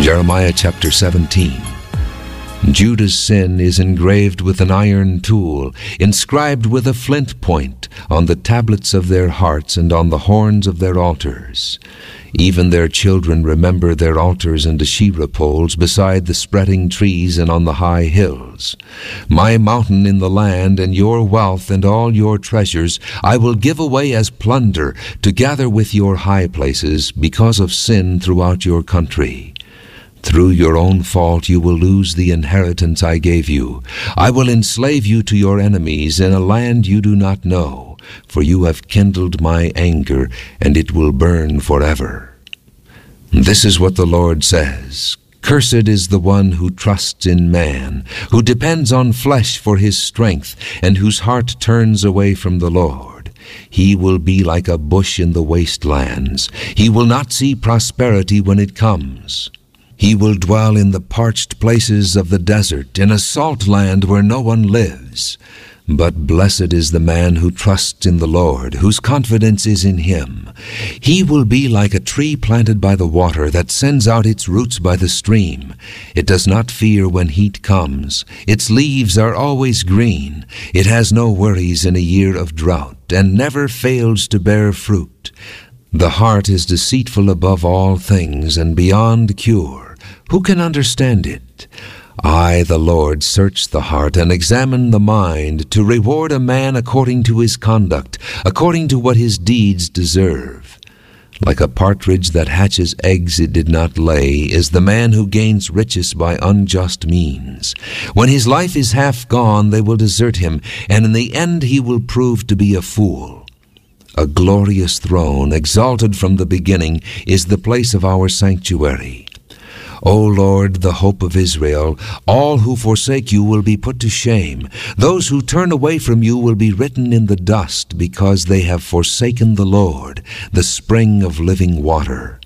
Jeremiah chapter 17. Judah's sin is engraved with an iron tool, inscribed with a flint point on the tablets of their hearts and on the horns of their altars. Even their children remember their altars and Asherah poles beside the spreading trees and on the high hills. My mountain in the land and your wealth and all your treasures I will give away as plunder, together with your high places, because of sin throughout your country. Through your own fault you will lose the inheritance I gave you. I will enslave you to your enemies in a land you do not know, for you have kindled my anger, and it will burn forever. This is what the Lord says. Cursed is the one who trusts in man, who depends on flesh for his strength, and whose heart turns away from the Lord. He will be like a bush in the wastelands. He will not see prosperity when it comes. He will dwell in the parched places of the desert, in a salt land where no one lives. But blessed is the man who trusts in the Lord, whose confidence is in him. He will be like a tree planted by the water that sends out its roots by the stream. It does not fear when heat comes. Its leaves are always green. It has no worries in a year of drought, and never fails to bear fruit. The heart is deceitful above all things and beyond cure. Who can understand it? I, the Lord, search the heart and examine the mind, to reward a man according to his conduct, according to what his deeds deserve. Like a partridge that hatches eggs it did not lay, is the man who gains riches by unjust means. When his life is half gone, they will desert him, and in the end he will prove to be a fool. A glorious throne, exalted from the beginning, is the place of our sanctuary. O Lord, the hope of Israel, all who forsake you will be put to shame. Those who turn away from you will be written in the dust, because they have forsaken the Lord, the spring of living water.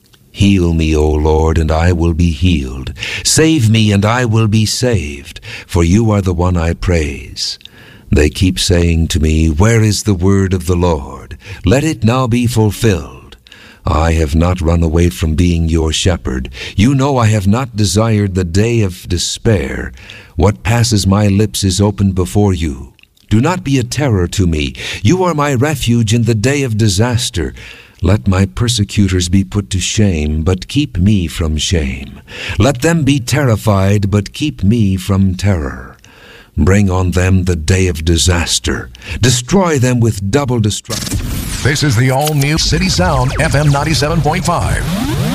Heal me, O Lord, and I will be healed. Save me, and I will be saved, for you are the one I praise. They keep saying to me, where is the word of the Lord? Let it now be fulfilled. I have not run away from being your shepherd. You know I have not desired the day of despair. What passes my lips is open before you. Do not be a terror to me. You are my refuge in the day of disaster. Let my persecutors be put to shame, but keep me from shame. Let them be terrified, but keep me from terror. Bring on them the day of disaster. Destroy them with double destruction. This is the all-new City Sound FM 97.5.